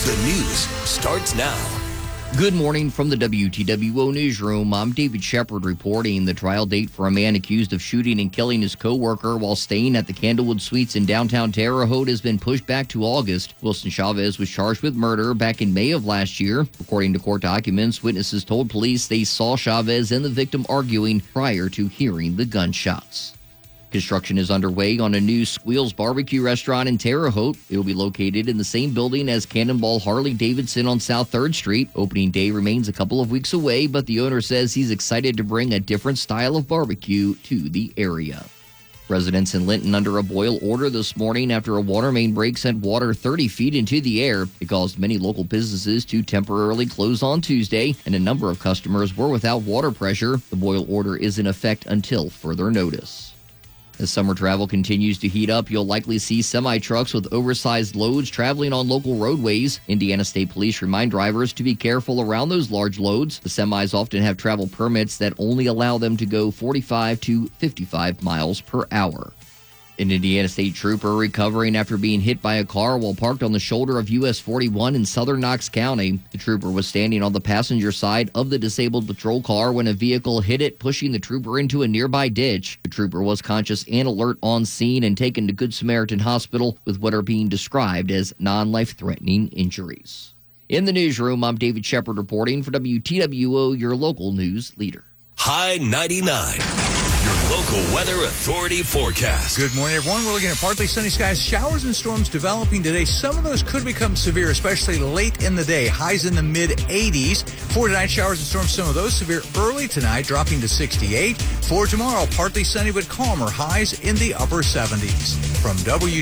The news starts now. Good morning from the WTWO Newsroom. I'm David Shepard reporting. The trial date for a man accused of shooting and killing his co-worker while staying at the Candlewood Suites in downtown Terre Haute has been pushed back to August. Wilson Chavez was charged with murder back in May of last year. According to court documents, witnesses told police they saw Chavez and the victim arguing prior to hearing the gunshots. Construction is underway on a new Squeals barbecue restaurant in Terre Haute. It will be located in the same building as Cannonball Harley-Davidson on South 3rd Street. Opening day remains a couple of weeks away, but the owner says he's excited to bring a different style of barbecue to the area. Residents in Linton under a boil order this morning after a water main break sent water 30 feet into the air. It caused many local businesses to temporarily close on Tuesday, and a number of customers were without water pressure. The boil order is in effect until further notice. As summer travel continues to heat up, you'll likely see semi-trucks with oversized loads traveling on local roadways. Indiana State Police remind drivers to be careful around those large loads. The semis often have travel permits that only allow them to go 45 to 55 miles per hour. An Indiana State trooper recovering after being hit by a car while parked on the shoulder of US 41 in southern Knox County. The trooper was standing on the passenger side of the disabled patrol car when a vehicle hit it, pushing the trooper into a nearby ditch. The trooper was conscious and alert on scene and taken to Good Samaritan Hospital with what are being described as non-life-threatening injuries. In the newsroom, I'm David Shepard reporting for WTWO, your local news leader. High 99. Your local weather authority forecast. Good morning, everyone. We're looking at partly sunny skies, showers and storms developing today. Some of those could become severe, especially late in the day. Highs in the mid-80s. For tonight, showers and storms, some of those severe early tonight, dropping to 68. For tomorrow, partly sunny but calmer. Highs in the upper 70s. From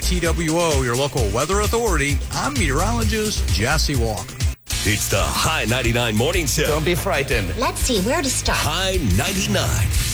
WTWO, your local weather authority, I'm meteorologist Jesse Walker. It's the High 99 Morning Show. Don't be frightened. Let's see where to start. High 99.